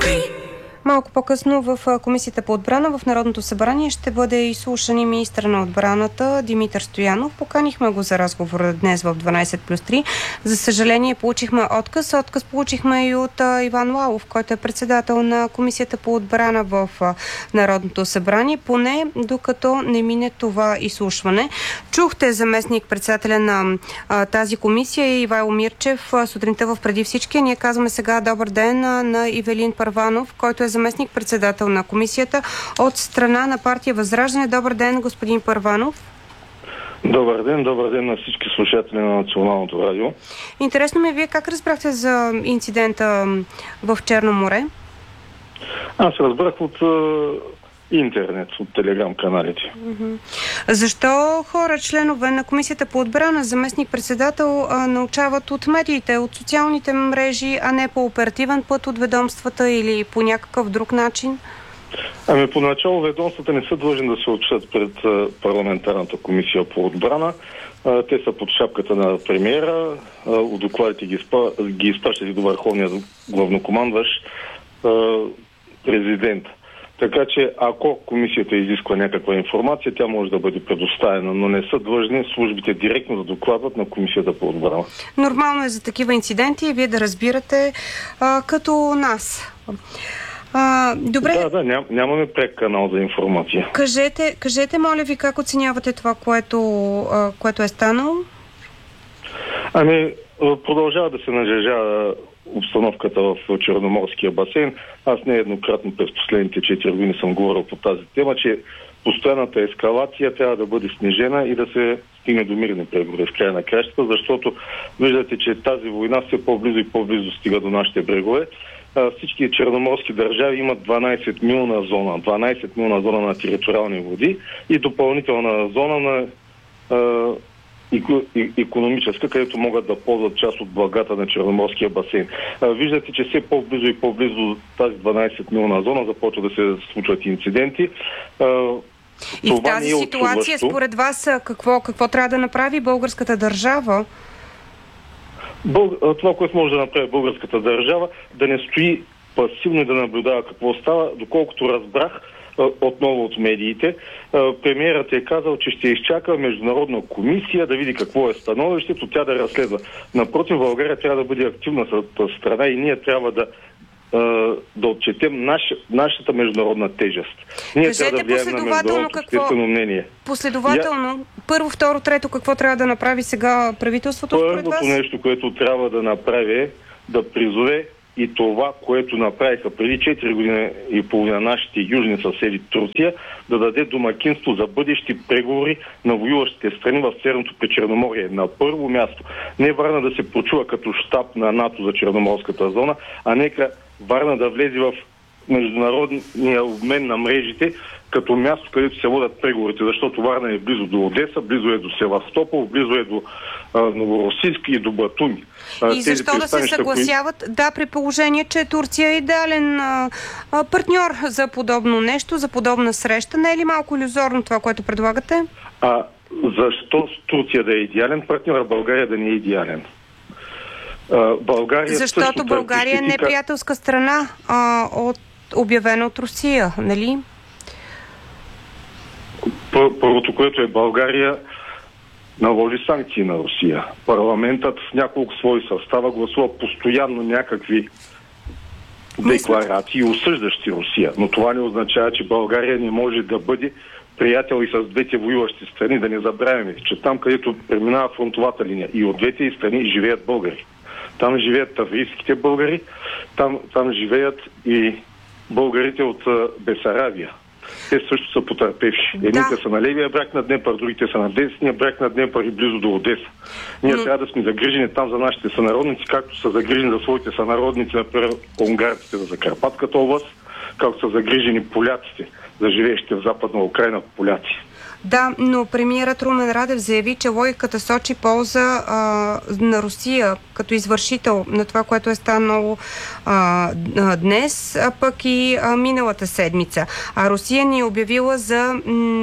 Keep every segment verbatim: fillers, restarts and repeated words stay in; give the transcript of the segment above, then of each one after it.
Малко по-късно в Комисията по отбрана в Народното събрание ще бъде изслушан и министър на отбраната Димитър Стоянов. Поканихме го за разговор днес в дванайсет плюс три. За съжаление получихме отказ. Отказ получихме и от Иван Лалов, който е председател на Комисията по отбрана в Народното събрание, поне докато не мине това изслушване. Чухте заместник председателя на а, тази комисия Ивайло Мирчев сутринта в Преди всички. Ние казваме сега добър ден на, на Ивелин Първанов, който е заместник-председател на комисията от страна на партия Възраждане. Добър ден, господин Първанов. Добър ден, добър ден на всички слушатели на Националното радио. Интересно ми, вие как разбрахте за инцидента в Черно море? Аз разбрах от е, интернет, от телеграм-каналите. Uh-huh. Защо хора, членове на комисията по отбрана, заместник-председател, а, научават от медиите, от социалните мрежи, а не по оперативен път от ведомствата или по някакъв друг начин? Ами поначало ведомствата не са длъжни да се отчитат пред а, парламентарната комисия по отбрана. А, те са под шапката на премиера. А, от докладите ги, изпа, ги изпращат и до върховния главнокомандващ а, президент. Така че, ако комисията изисква някаква информация, тя може да бъде предоставена, но не са длъжни службите директно да докладват на комисията по отбрана. Нормално е за такива инциденти и вие да разбирате а, като нас. А, добре. Да, да, ням, нямаме прек канал за информация. Кажете, кажете, моля ви, как оценявате това, което, а, което е станало? Ами, продължава да се нажежава обстановката в Черноморския басейн. Аз нееднократно през последните четири години съм говорил по тази тема, че постоянната ескалация трябва да бъде снижена и да се стигне до мирни преговори в края на кращата, защото виждате, че тази война все по-близо и по-близо стига до нашите брегове. Всички черноморски държави имат дванайсет милна зона, дванайсет милна зона на териториални води и допълнителна зона на икономическа, където могат да ползват част от благата на Черноморския басейн. Виждате, че все по-близо и по-близо до тази дванайсет милна зона започва да се случват инциденти. И в тази е ситуация, според вас, какво, какво трябва да направи българската държава? Бъл... Това, което може да направи българската държава, да не стои пасивно и да наблюдава какво става. Доколкото разбрах отново от медиите, премиерът е казал, че ще изчака международна комисия да види какво е становището, тя да разследва. Напротив, България трябва да бъде активна страна и ние трябва да да отчетем наш, нашата международна тежест. Ние Кажете трябва да влияем на международното обществено мнение. Последователно, Я... първо, второ, трето, какво трябва да направи сега правителството според вас? Първото нещо, което трябва да направи е да призове и това, което направиха преди четири години и половина нашите южни съседи Турция, да даде домакинство за бъдещи преговори на воюващите страни в Северното Причерноморие. На първо място, не Варна да се почува като щаб на НАТО за Черноморската зона, а нека Варна да влезе в международния обмен на мрежите като място, където се водят преговорите, защото Варна е близо до Одеса, близо е до Севастопол, близо е до а, Новоросийск и до Батуми. И защо да се съгласяват? Кои... Да, при положение, че Турция е идеален а, а, партньор за подобно нещо, за подобна среща. Не е ли малко илюзорно това, което предлагате? А защо Турция да е идеален партньор, а България да не е идеален? А, България Защото България е неприятелска страна а, от, обявена от Русия, нали? Първото, което е България наложи санкции на Русия. Парламентът в няколко свои състава гласува постоянно някакви декларации, осъждащи Русия. Но това не означава, че България не може да бъде приятел и с двете воюващи страни. Да не забравяме, че там, където преминава фронтовата линия и от двете страни живеят българи. Там живеят таврийските българи, там, там живеят и българите от Бесарабия. Те също са потърпевши. Едните да. са на левия бряг на Днепър, другите са на десния бряг на Днепър и близо до Одеса. Ние Но... трябва да сме загрижени там за нашите сънародници, както са загрижени за своите сънародници, например унгарците за Закарпатската област, както са загрижени поляците, за живеещите в Западна Украйна поляци. Да, но премиерът Румен Радев заяви, че логиката сочи полза а, на Русия като извършител на това, което е станало а, а, днес, а пък и а, миналата седмица. А Русия ни е обявила за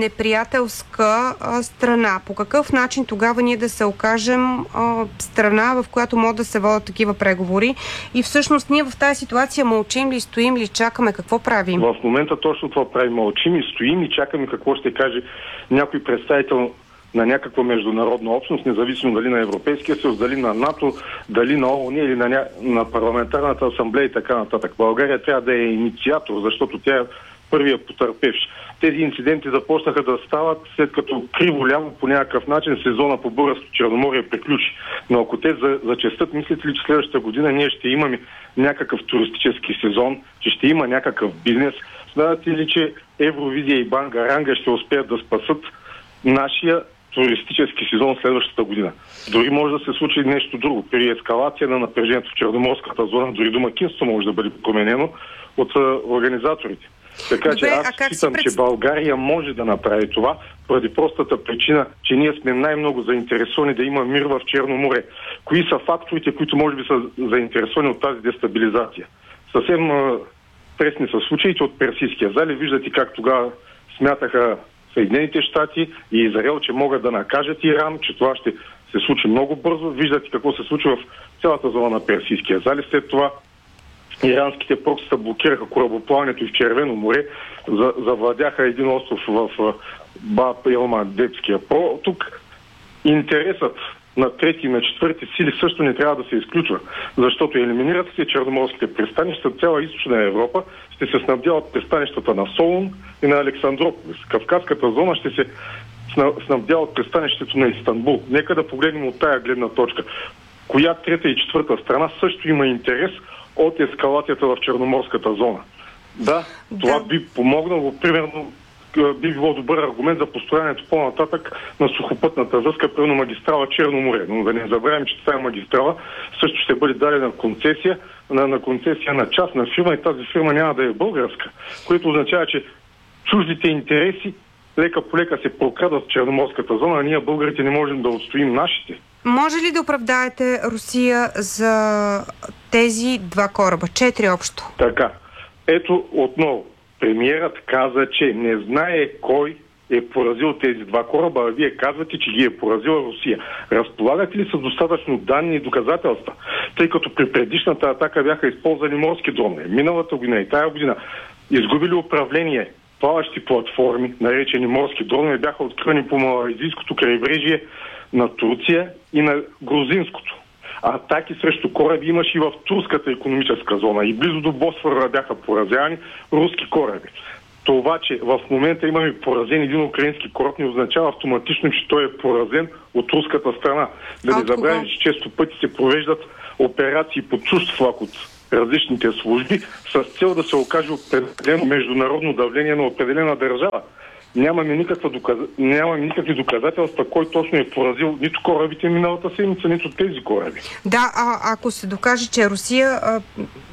неприятелска а, страна. По какъв начин тогава ние да се окажем а, страна, в която могат да се водят такива преговори? И всъщност ние в тази ситуация мълчим ли, стоим ли, чакаме, какво правим? В момента точно това правим. Мълчим и стоим и чакаме какво ще каже някой представител на някаква международна общност, независимо дали на Европейския съюз, дали на НАТО, дали на ООН или на, ня... на парламентарната асамблея и така нататък. България трябва да е инициатор, защото тя е първия потърпевш. Тези инциденти започнаха да стават след като криво-ляво по някакъв начин сезона по Българското Черноморие приключи. Но ако те зачестят, мислите ли, че следващата година ние ще имаме някакъв туристически сезон, че ще има някакъв бизнес? Знаете ли, че Евровизия и Банга-Ранга ще успеят да спасат нашия туристически сезон следващата година? Дори може да се случи нещо друго. При ескалация на напрежението в Черноморската зона, дори домакинство може да бъде променено от организаторите. Така че аз считам, пред... че България може да направи това, поради простата причина, че ние сме най-много заинтересовани да има мир в Черно море. Кои са факторите, които може би са заинтересовани от тази дестабилизация? Съвсем пресни са случаите от Персийския залив. Виждате как тогава смятаха Съединените щати и Израел, че могат да накажат Иран, че това ще се случи много бързо. Виждате какво се случи в цялата зона на Персийския залив. След това иранските проксита блокираха корабоплаването и в Червено море, завладяха един остров в Баб Елмандебския проток. Интересът на трети и на четвърти сили също не трябва да се изключва, защото елиминират се черноморските пристанища, цяла източна Европа ще се снабдяват пристанищата на Солун и на Александрополис. Кавказската зона ще се снабдяват пристанището на Истанбул. Нека да погледнем от тая гледна точка. Коя трета и четвърта страна също има интерес от ескалацията в Черноморската зона? Да, това да. би помогнало, примерно, би било добър аргумент за построянето по-нататък на сухопътната връзка, примерно магистрала Черно море. Но да не забравим, че тази магистрала също ще бъде дадена концесия на, на концесия на частна фирма и тази фирма няма да е българска, което означава, че чуждите интереси лека по лека се прокрадат в Черноморската зона, а ние българите не можем да отстоим нашите. Може ли да оправдаете Русия за тези два кораба? Четири общо. Така. Ето отново. Премиерът каза, че не знае кой е поразил тези два кораба, а вие казвате, че ги е поразила Русия. Разполагате ли с достатъчно данни и доказателства? Тъй като при предишната атака бяха използвани морски дронове. Миналата година и тая година изгубили управление плаващи платформи, наречени морски дронове, бяха открити по малайзийското крайбрежие на Турция и на грузинското. Атаки срещу кораби имаше и в турската икономическа зона. И близо до Босфора бяха поразявани руски кораби. Това, че в момента имаме поразен един украински кораб, не означава автоматично, че той е поразен от руската страна. Да не забравим, че често пъти се провеждат операции под чужд флаг от различните служби с цел да се окаже определено международно давление на определена държава. Нямаме, никаква доказ... Нямаме никакви доказателства кой точно е поразил нито корабите миналата седмица, нито тези кораби. Да, а ако се докаже, че Русия, а,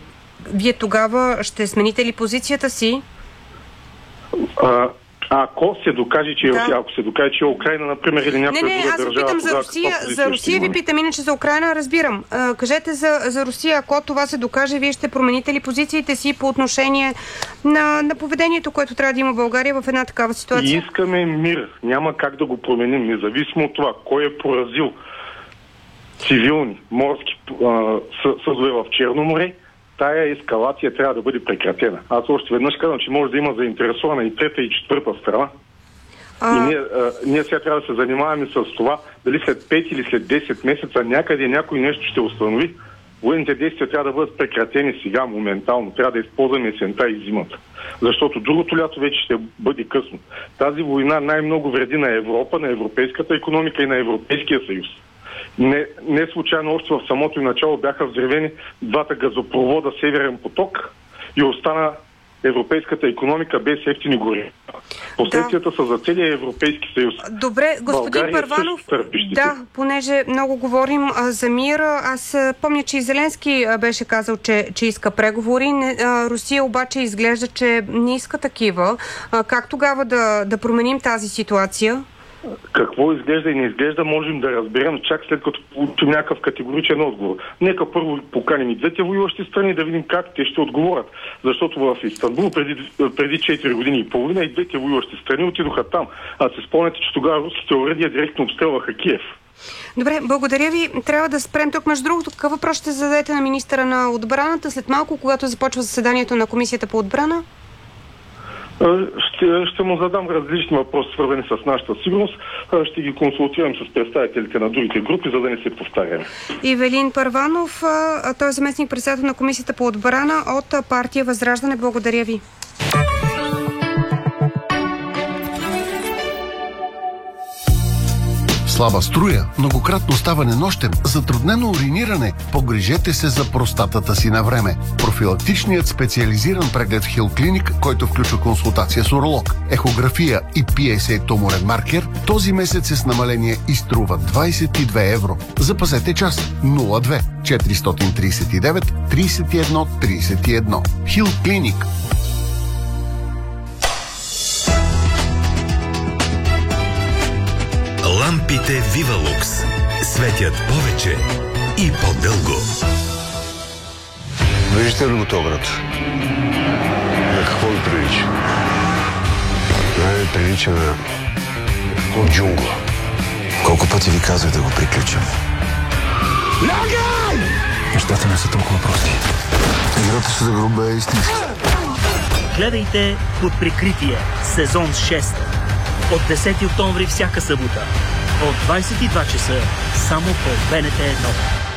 вие тогава ще смените ли позицията си? А, ако се докаже, че е да. Русия, ако се докаже, че е Украйна, например, или някоя друга държава... Не, не, аз питам за Русия, за Русия ви питам, иначе за Украйна разбирам. А, кажете за, за Русия, ако това се докаже, вие ще промените ли позициите си по отношение на, на поведението, което трябва да има България в една такава ситуация? И искаме мир. Няма как да го променим, независимо от това, кой е поразил цивилни морски а, съдове в Черно море. Тая ескалация трябва да бъде прекратена. Аз още веднъж казвам, че може да има заинтересована и трета и четвърта страна. А... И ние, а, ние сега трябва да се занимаваме с това, дали след пет или след десет месеца някъде някой нещо ще установи. Военните действия трябва да бъдат прекратени сега, моментално. Трябва да използваме есента и зимата. Защото другото лято вече ще бъде късно. Тази война най-много вреди на Европа, на европейската икономика и на Европейския съюз. Не, не случайно още в самото начало бяха взривени двата газопровода Северен поток и остана европейската икономика без ефтини гори. Последствията да. са за целия Европейски съюз. Добре, господин България Първанов, да, понеже много говорим а, за мир, аз а, помня, че и Зеленски а, беше казал, че, че иска преговори. Не, а, Русия обаче изглежда, че не иска такива. А, как тогава да, да променим тази ситуация? Какво изглежда и не изглежда, можем да разберем чак след като получим някакъв категоричен отговор. Нека първо поканим и двете воюващи страни да видим как те ще отговорят. Защото в Истанбул преди, преди четири години и половина и двете воюващи страни отидоха там. А се спомняте, че тогава руските оръдия директно обстрелваха Киев. Добре, благодаря ви. Трябва да спрем тук. Между другото, какъв въпрос ще зададете на министъра на отбраната след малко, когато започва заседанието на Комисията по отбрана? Ще, ще му задам различни въпроси, свързани с нашата сигурност. Ще ги консултирам с представителите на другите групи, за да не се повтаряме. Ивелин Първанов, той е заместник председател на Комисията по отбрана от партия Възраждане. Благодаря ви. Слаба струя, многократно ставане нощем, затруднено уриниране. Погрижете се за простатата си на време. Профилактичният специализиран преглед в Хил Клиник, който включва консултация с уролог, ехография и пи ес ей туморен маркер, този месец е с намаление и струва двадесет и две евро. Запазете час нула две четиристотин тридесет и девет тридесет и едно тридесет и едно. Хил Клиник. Лампите Вивалукс светят повече и по-дълго. Виждате ли го този град? На какво ви прилича? Не прилича на джунгла. Колко пъти ви казах да го приключим? Лягай! Нещата не са толкова прости. Играта ще загрубе е истински. Гледайте Под прикритие, сезон шест. От десети октомври всяка събота. От двадесет и два часа само по Б Н Т едно.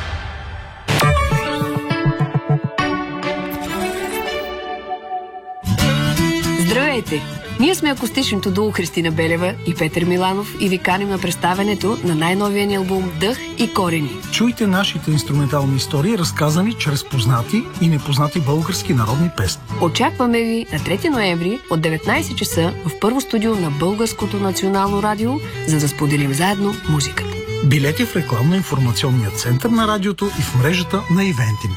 Здравейте! Ние сме акустичното дуо Христина Белева и Петър Миланов и ви каним на представянето на най-новия ни албум Дъх и корени. Чуйте нашите инструментални истории, разказани чрез познати и непознати български народни песни. Очакваме ви на трети ноември от деветнадесет часа в първо студио на Българското национално радио, за да споделим заедно музиката. Билети в рекламно-информационния център на радиото и в мрежата на Ивентим.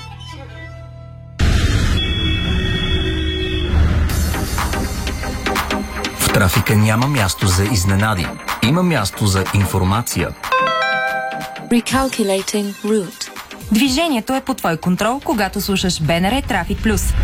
В трафика няма място за изненади. Има място за информация. Recalculating route. Движението е под твой контрол, когато слушаш Б Н Р Трафик Плюс.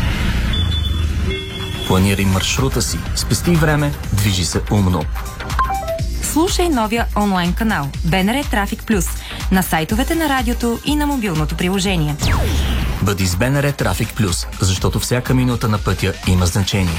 Планирай маршрута си, спести време, движи се умно. Слушай новия онлайн канал Б Н Р Трафик Плюс на сайтовете на радиото и на мобилното приложение. Бъди с Б Н Р Трафик Плюс, защото всяка минута на пътя има значение.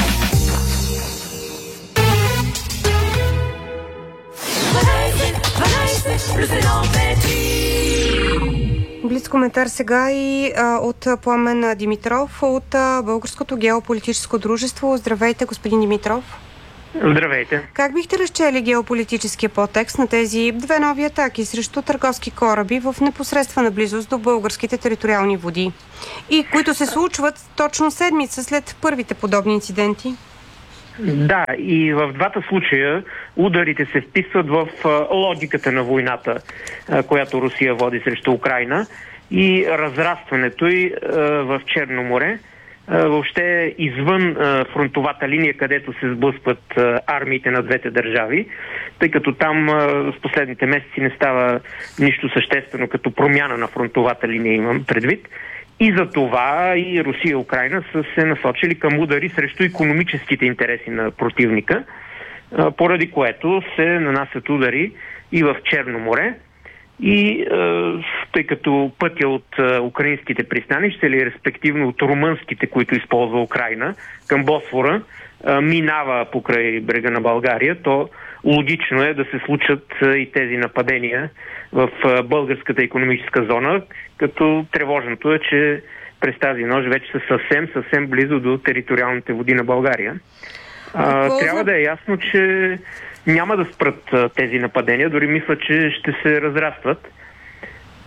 Блиц коментар сега и а, от Пламен Димитров от а, Българското геополитическо дружество. Здравейте, господин Димитров. Здравейте. Как бихте разчели геополитическия подтекст на тези две нови атаки срещу търговски кораби в непосредствена близост до българските териториални води и които се случват точно седмица след първите подобни инциденти? Да, и в двата случая ударите се вписват в логиката на войната, която Русия води срещу Украйна, и разрастването й в Черно море, въобще извън фронтовата линия, където се сблъскват армиите на двете държави, тъй като там в последните месеци не става нищо съществено като промяна на фронтовата линия, имам предвид. И за това и Русия и Украйна са се насочили към удари срещу икономическите интереси на противника, поради което се нанасят удари и в Черно море. И тъй като пътя от украинските пристанища или респективно от румънските, които използва Украйна, към Босфора, минава покрай брега на България, то логично е да се случат и тези нападения в българската икономическа зона, като тревожното е, че през тази нощ вече са съвсем, съвсем близо до териториалните води на България. А, трябва да е ясно, че няма да спрат тези нападения, дори мисля, че ще се разрастват,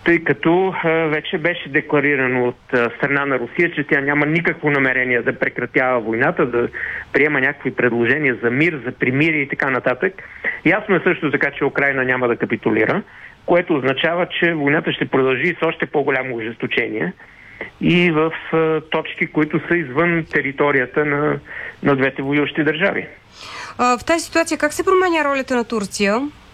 тъй като а, вече беше декларирано от а, страна на Русия, че тя няма никакво намерение да прекратява войната, да приема някакви предложения за мир, за примирие и така нататък. Ясно е също така, че Украйна няма да капитулира, което означава, че войната ще продължи с още по-голямо ожесточение и в а, точки, които са извън територията на, на двете воюващи държави. А, в тази ситуация как се променя ролята на Турция?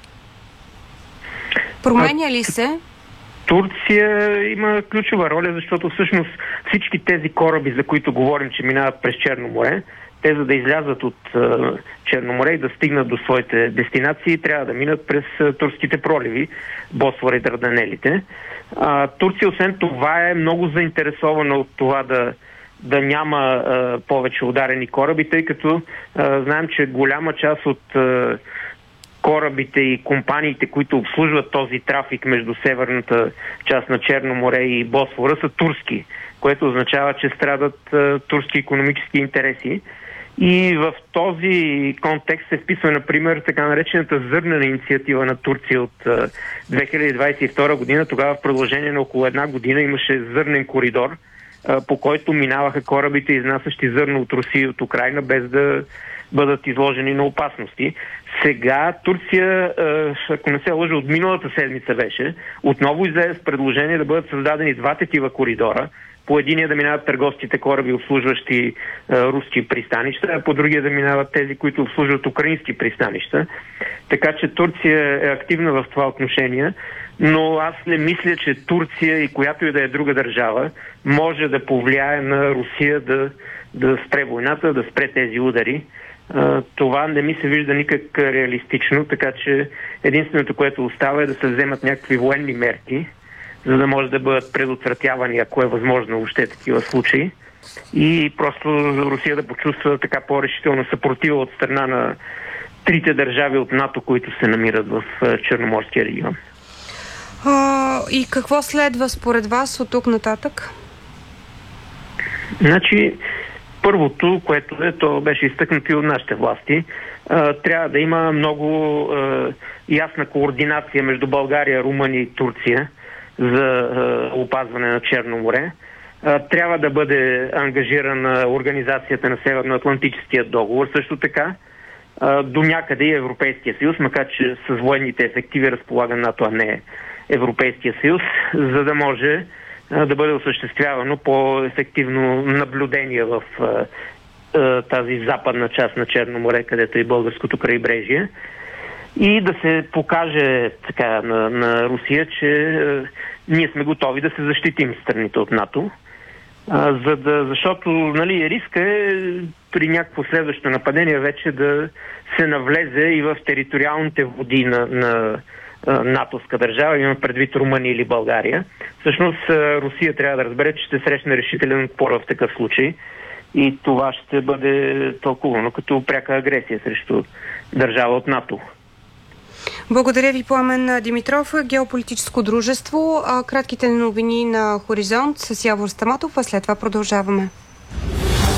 Променя ли се? Турция има ключова роля, защото всъщност всички тези кораби, за които говорим, че минават през Черно море, те за да излязат от uh, Черно море и да стигнат до своите дестинации, трябва да минат през uh, турските проливи, Босфора и Дарданелите. Uh, Турция, освен това, е много заинтересована от това да, да няма uh, повече ударени кораби, тъй като uh, знаем, че голяма част от uh, корабите и компаниите, които обслужват този трафик между северната част на Черно море и Босфора, са турски, което означава, че страдат uh, турски икономически интереси. И в този контекст се вписва, например, така наречената зърнена инициатива на Турция от uh, две хиляди двадесет и втора година. Тогава в продължение на около една година имаше зърнен коридор, uh, по който минаваха корабите, изнасящи зърно от Русия и от Украйна, без да бъдат изложени на опасности. Сега Турция, ако не се лъжа, от миналата седмица беше, отново излезе с предложение да бъдат създадени два такива коридора. По единия да минават търговските кораби, обслужващи а, руски пристанища, а по другия да минават тези, които обслужват украински пристанища. Така че Турция е активна в това отношение, но аз не мисля, че Турция и която и да е друга държава може да повлияе на Русия да, да спре войната, да спре тези удари. Uh, това не ми се вижда никак реалистично, така че единственото, което остава е да се вземат някакви военни мерки, за да може да бъдат предотвратявани, ако е възможно въобще такива случаи, и просто Русия да почувства така по-решителна съпротива от страна на трите държави от НАТО, които се намират в Черноморския регион. Uh, и какво следва според вас от тук нататък? Значи, първото, което е, то беше изтъкнато и от нашите власти, трябва да има много ясна координация между България, Румъния и Турция за опазване на Черно море. Трябва да бъде ангажирана Организацията на Северноатлантическия договор, също така до някъде и Европейския съюз, макар че с военните ефективи разполага НАТО, а не Европейския съюз, за да може да бъде осъществявано по-ефективно наблюдение в а, а, тази западна част на Черно море, където е българското крайбрежие, и да се покаже така на, на Русия, че а, ние сме готови да се защитим страните от НАТО, а, за да, защото нали, риска е при някакво следващо нападение вече да се навлезе и в териториалните води на, на натовска държава, имам предвид Румъния или България. Всъщност Русия трябва да разбере, че ще срещне решителен отпор в такъв случай и това ще бъде тълкувано като пряка агресия срещу държава от НАТО. Благодаря ви, Пламен Димитров, Геополитическо дружество. Кратките новини на Хоризонт с Явор Стаматов, а след това продължаваме.